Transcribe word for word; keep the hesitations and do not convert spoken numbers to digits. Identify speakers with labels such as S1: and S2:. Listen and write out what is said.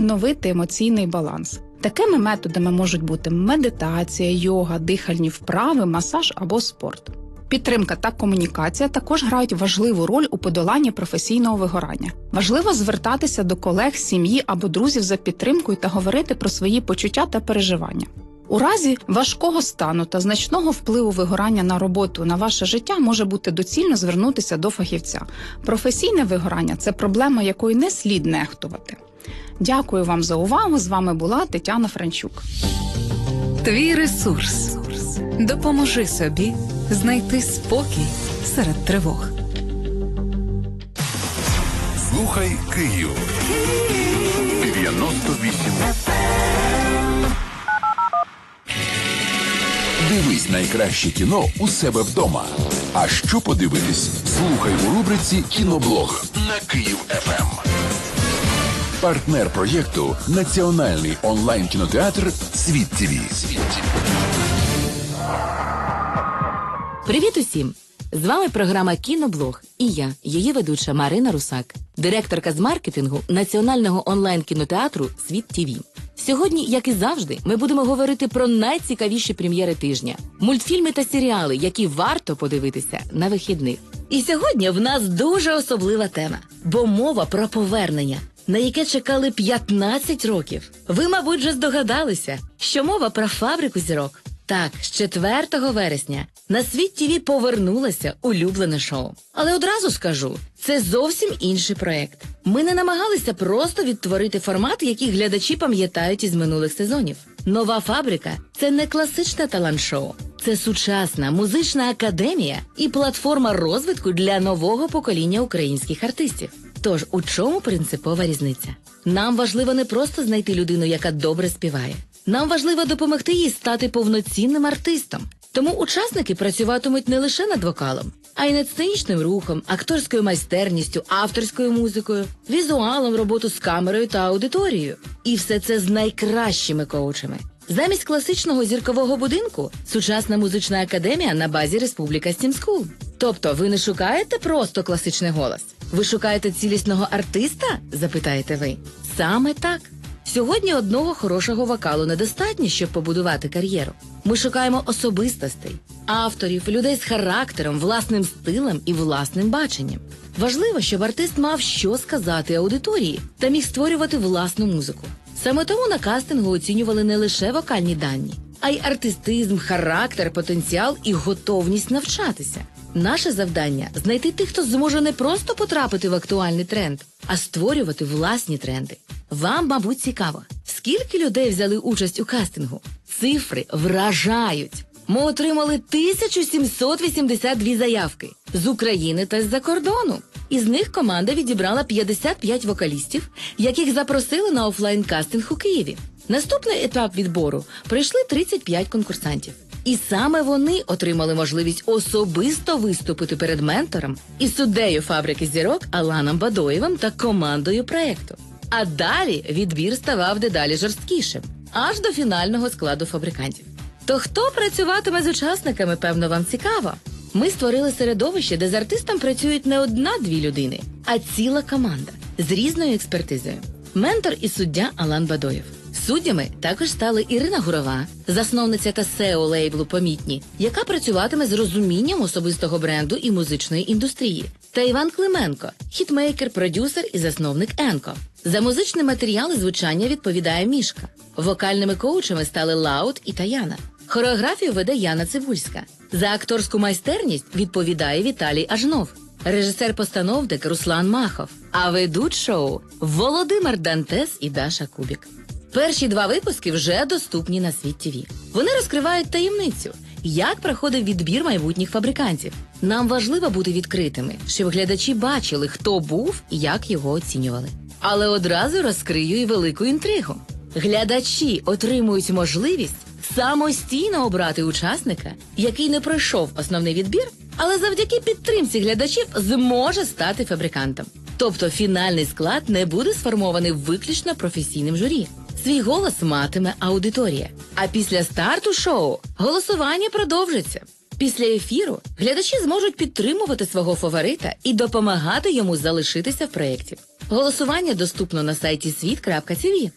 S1: відновити емоційний баланс. Такими методами можуть бути медитація, йога, дихальні вправи, масаж або спорт. Підтримка та комунікація також грають важливу роль у подоланні професійного вигорання. Важливо звертатися до колег, сім'ї або друзів за підтримкою та говорити про свої почуття та переживання. У разі важкого стану та значного впливу вигорання на роботу, на ваше життя може бути доцільно звернутися до фахівця. Професійне вигорання – це проблема, якою не слід нехтувати. Дякую вам за увагу. З вами була Тетяна Франчук.
S2: Твій ресурс. Допоможи собі знайти спокій серед тривог.
S3: Слухай Київ. дев'яносто вісім. Дивись найкраще кіно у себе вдома. А що подивитись? Слухай у рубриці «Кіноблог» на Київ еф ем. Партнер проєкту – національний онлайн-кінотеатр «Світ ТВ».
S4: Привіт усім! З вами програма «Кіноблог» і я, її ведуча Марина Русак, директорка з маркетингу національного онлайн-кінотеатру «Світ ТВ». Сьогодні, як і завжди, ми будемо говорити про найцікавіші прем'єри тижня, мультфільми та серіали, які варто подивитися на вихідних. І сьогодні в нас дуже особлива тема, бо мова про повернення, на яке чекали п'ятнадцять років. Ви, мабуть, вже здогадалися, що мова про «Фабрику зірок». Так, з четвертого вересня на Світ ТВ повернулося улюблене шоу. Але одразу скажу, це зовсім інший проєкт. Ми не намагалися просто відтворити формат, який глядачі пам'ятають із минулих сезонів. Нова «Фабрика» – це не класичне талант-шоу. Це сучасна музична академія і платформа розвитку для нового покоління українських артистів. Тож, у чому принципова різниця? Нам важливо не просто знайти людину, яка добре співає. Нам важливо допомогти їй стати повноцінним артистом. Тому учасники працюватимуть не лише над вокалом, а й над сценічним рухом, акторською майстерністю, авторською музикою, візуалом, роботу з камерою та аудиторією. І все це з найкращими коучами. Замість класичного зіркового будинку – сучасна музична академія на базі Республіка Стім Скул. Тобто ви не шукаєте просто класичний голос? Ви шукаєте цілісного артиста? Запитаєте ви. Саме так. Сьогодні одного хорошого вокалу недостатньо, щоб побудувати кар'єру. Ми шукаємо особистостей, авторів, людей з характером, власним стилем і власним баченням. Важливо, щоб артист мав що сказати аудиторії та міг створювати власну музику. Саме тому на кастингу оцінювали не лише вокальні дані, а й артистизм, характер, потенціал і готовність навчатися. Наше завдання – знайти тих, хто зможе не просто потрапити в актуальний тренд, а створювати власні тренди. Вам, мабуть, цікаво, скільки людей взяли участь у кастингу? Цифри вражають. Ми отримали тисячу сімсот вісімдесят дві заявки з України та з-за кордону. Із них команда відібрала п'ятдесят п'ять вокалістів, яких запросили на офлайн-кастинг у Києві. Наступний етап відбору пройшли тридцять п'ять конкурсантів. І саме вони отримали можливість особисто виступити перед ментором і суддею «Фабрики зірок» Аланом Бадоєвим та командою проєкту. А далі відбір ставав дедалі жорсткішим, аж до фінального складу фабрикантів. То хто працюватиме з учасниками, певно, вам цікаво? Ми створили середовище, де з артистом працюють не одна-дві людини, а ціла команда з різною експертизою. Ментор і суддя Алан Бадоєв. Суддями також стали Ірина Гурова, засновниця та сео лейблу «Помітні», яка працюватиме з розумінням особистого бренду і музичної індустрії, та Іван Клименко, хітмейкер, продюсер і засновник «Енко». За музичний матеріал і звучання відповідає Мішка. Вокальними коучами стали Лаут і Таяна. Хореографію веде Яна Цибульська. За акторську майстерність відповідає Віталій Ажнов. Режисер-постановник Руслан Махов. А ведуть шоу Володимир Дантес і Даша Кубік. Перші два випуски вже доступні на Світ ТВ. Вони розкривають таємницю, як проходив відбір майбутніх фабрикантів. Нам важливо бути відкритими, щоб глядачі бачили, хто був і як його оцінювали. Але одразу розкрию і велику інтригу. Глядачі отримують можливість самостійно обрати учасника, який не пройшов основний відбір, але завдяки підтримці глядачів зможе стати фабрикантом. Тобто фінальний склад не буде сформований виключно професійним журі. Свій голос матиме аудиторія. А після старту шоу голосування продовжиться. Після ефіру глядачі зможуть підтримувати свого фаворита і допомагати йому залишитися в проєкті. Голосування доступно на сайті світ крапка ті ві.